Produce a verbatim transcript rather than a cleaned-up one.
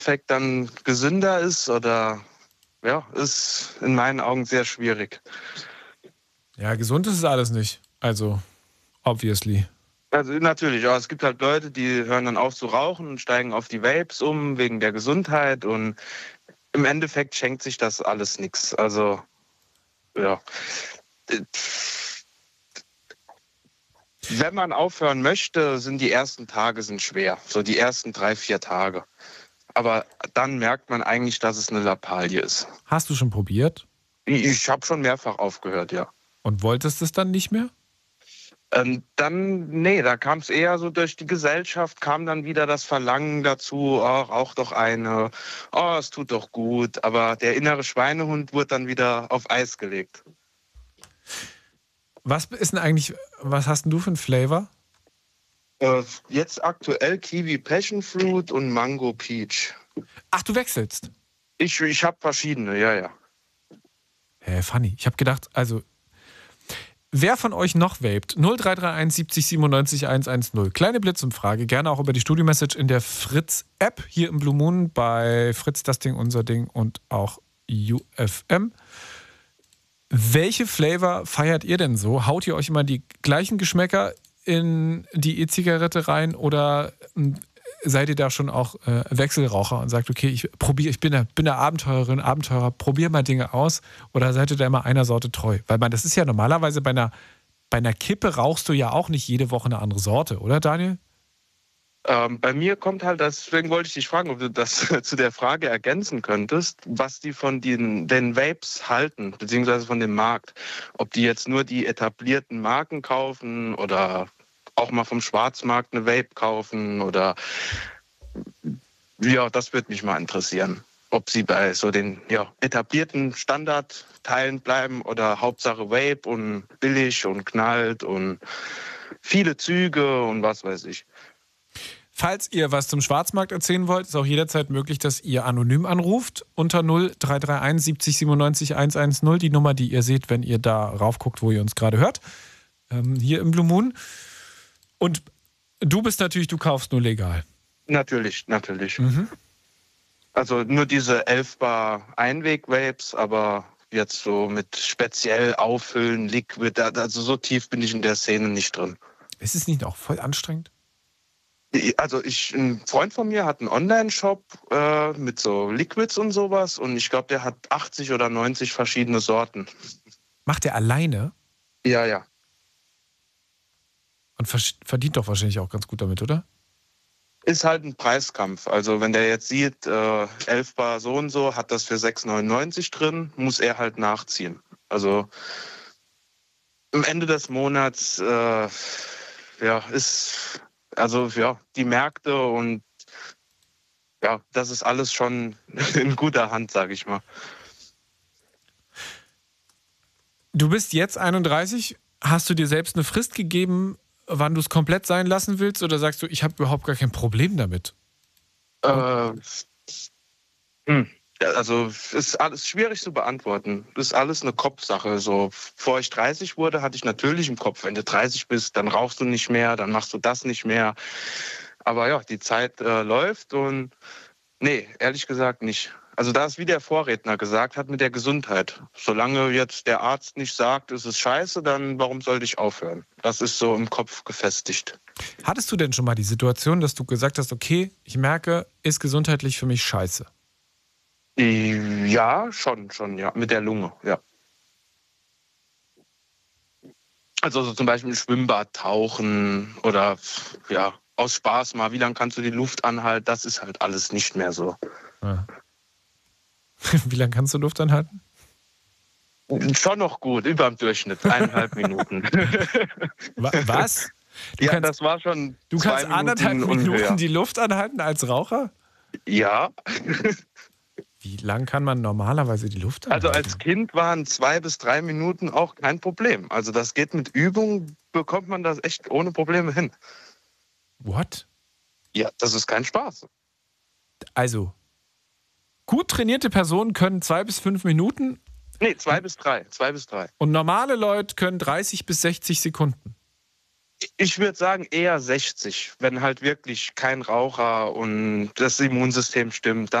Endeffekt dann gesünder ist oder ja, ist in meinen Augen sehr schwierig. Ja, gesund ist es alles nicht. Also, obviously. Also natürlich, aber es gibt halt Leute, die hören dann auf zu rauchen und steigen auf die Vapes um wegen der Gesundheit und im Endeffekt schenkt sich das alles nichts. Also, ja. Wenn man aufhören möchte, sind die ersten Tage sind schwer. So die ersten drei, vier Tage. Aber dann merkt man eigentlich, dass es eine Lappalie ist. Hast du schon probiert? Ich, ich habe schon mehrfach aufgehört, ja. Und wolltest es dann nicht mehr? Ähm, dann, nee, da kam es eher so durch die Gesellschaft, kam dann wieder das Verlangen dazu, oh, rauch doch eine, oh, es tut doch gut. Aber der innere Schweinehund wurde dann wieder auf Eis gelegt. Was ist denn eigentlich, was hast denn du für einen Flavor? Äh, jetzt aktuell Kiwi Passion Fruit und Mango Peach. Ach, du wechselst? Ich, ich habe verschiedene, ja, ja. Hä, hey, funny. Ich habe gedacht, also, wer von euch noch vaped? null drei drei eins siebzig siebenundneunzig hundertzehn. Kleine Blitzumfrage, gerne auch über die Studio-Message in der Fritz-App hier im Blue Moon bei Fritz, das Ding, unser Ding und auch U F M. Welche Flavor feiert ihr denn so? Haut ihr euch immer die gleichen Geschmäcker in die E-Zigarette rein oder seid ihr da schon auch äh, Wechselraucher und sagt, okay, ich probiere, ich bin der, bin der Abenteurerin, Abenteurer, probiere mal Dinge aus, oder seid ihr da immer einer Sorte treu? Weil man, das ist ja normalerweise bei einer, bei einer Kippe rauchst du ja auch nicht jede Woche eine andere Sorte, oder Daniel? Ähm, bei mir kommt halt, deswegen wollte ich dich fragen, ob du das zu der Frage ergänzen könntest, was die von den, den Vapes halten, beziehungsweise von dem Markt. Ob die jetzt nur die etablierten Marken kaufen oder auch mal vom Schwarzmarkt eine Vape kaufen oder ja, das würde mich mal interessieren. Ob sie bei so den ja, etablierten Standardteilen bleiben oder Hauptsache Vape und billig und knallt und viele Züge und was weiß ich. Falls ihr was zum Schwarzmarkt erzählen wollt, ist auch jederzeit möglich, dass ihr anonym anruft unter null drei drei eins siebzig siebenundneunzig hundertzehn, die Nummer, die ihr seht, wenn ihr da raufguckt, wo ihr uns gerade hört, ähm, hier im Blue Moon. Und du bist natürlich, du kaufst nur legal. Natürlich, natürlich. Mhm. Also nur diese elf Bar Einweg-Vapes, aber jetzt so mit speziell auffüllen, Liquid, also so tief bin ich in der Szene nicht drin. Ist es nicht auch voll anstrengend? Also ich, ein Freund von mir hat einen Online-Shop äh, mit so Liquids und sowas und ich glaube, der hat achtzig oder neunzig verschiedene Sorten. Macht er alleine? Ja, ja. Und verdient doch wahrscheinlich auch ganz gut damit, oder? Ist halt ein Preiskampf. Also wenn der jetzt sieht, äh, elf Bar so und so, hat das für sechs neunundneunzig drin, muss er halt nachziehen. Also am Ende des Monats äh, ja, ist... Also ja, die Märkte und ja, das ist alles schon in guter Hand, sage ich mal. Du bist jetzt einunddreißig. Hast du dir selbst eine Frist gegeben, wann du es komplett sein lassen willst? Oder sagst du, ich habe überhaupt gar kein Problem damit? Äh, hm. Also ist alles schwierig zu beantworten. Das ist alles eine Kopfsache. So, bevor ich dreißig wurde, hatte ich natürlich im Kopf, wenn du dreißig bist, dann rauchst du nicht mehr, dann machst du das nicht mehr. Aber ja, die Zeit äh, läuft und nee, ehrlich gesagt nicht. Also da ist wie der Vorredner gesagt hat mit der Gesundheit. Solange jetzt der Arzt nicht sagt, es ist scheiße, dann warum sollte ich aufhören? Das ist so im Kopf gefestigt. Hattest du denn schon mal die Situation, dass du gesagt hast, okay, ich merke, ist gesundheitlich für mich scheiße? Ja, schon, schon, ja. Mit der Lunge, ja. Also so zum Beispiel im Schwimmbad tauchen oder ja, aus Spaß mal, wie lange kannst du die Luft anhalten? Das ist halt alles nicht mehr so. Ja. Wie lange kannst du Luft anhalten? Schon noch gut, über dem Durchschnitt, eineinhalb Minuten. Was? Du ja, kannst, das war schon Du kannst Minuten anderthalb Minuten unhöher. die Luft anhalten als Raucher? Ja. Wie lang kann man normalerweise die Luft anhalten? Also als Kind waren zwei bis drei Minuten auch kein Problem. Also das geht mit Übung, bekommt man das echt ohne Probleme hin. What? Ja, das ist kein Spaß. Also, gut trainierte Personen können zwei bis fünf Minuten. Nee, zwei bis drei. Zwei bis drei. Und normale Leute können dreißig bis sechzig Sekunden. Ich würde sagen eher sechzig, wenn halt wirklich kein Raucher und das Immunsystem stimmt.